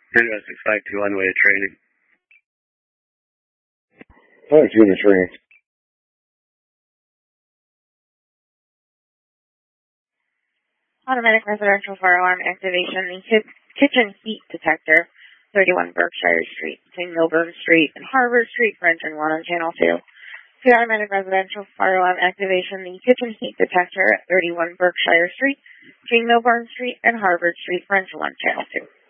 Midwest 652 on the way to training. 5 unit training. Automatic residential fire alarm activation. The kitchen heat detector, 31 Berkshire Street, between Milburn Street and Harvard Street for engine 1 on channel 2. The automatic residential fire alarm activation. The kitchen heat detector at 31 Berkshire Street, between Milburn Street and Harvard Street for engine 1 channel 2.